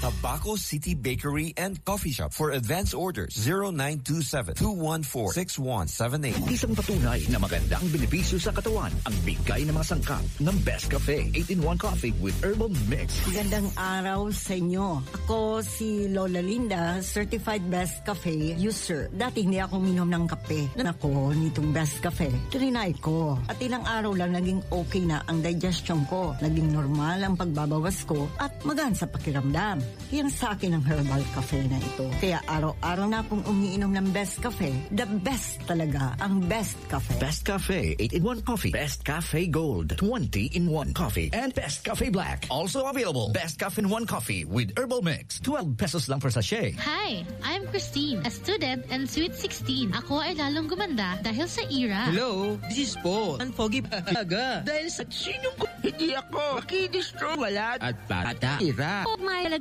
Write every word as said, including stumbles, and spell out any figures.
Tabaco City Bakery and Coffee Shop. For advance orders, zero nine two seven, two one four, six one seven eight. Isang patunay na magandang benepisyo sa katawan ang bigay ng mga sangkap ng Best Cafe eight in one Coffee with Herbal Mix. Magandang araw sa inyo. Ako si Lola Linda, Certified Best Cafe user. Dati hindi ako minom ng kape. Nako, nitong Best Cafe, trinay ko. At ilang araw lang naging okay na ang digestion ko. Naging normal ang pagbabawas ko at magaan sa pakiramdam. Yan sa akin ang herbal cafe na ito. Kaya araw-araw na akong umiinom ng Best Cafe. The best talaga ang Best Cafe. Best Cafe eight in one Coffee, Best Cafe Gold twenty in one Coffee, and Best Cafe Black. Also available, Best Cafe in one Coffee with Herbal Mix. twelve pesos lang per sachet. Hi, I'm Christine, a student and sweet sixteen. Ako ay lalong gumanda dahil sa Ira. Hello, this is Paul. Ang foggy talaga. Dahil sa sinong ko, hindi ako. Makinis to, wala. At bata, Ira. Oh my